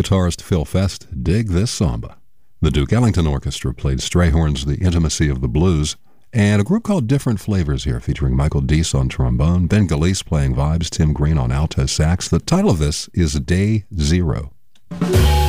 guitarist Phil Fest, dig this samba. The Duke Ellington Orchestra played Strayhorn's The Intimacy of the Blues, and a group called Different Flavors here, featuring Michael Deese on trombone, Ben Galeese playing vibes, Tim Green on alto sax. The title of this is Day Zero.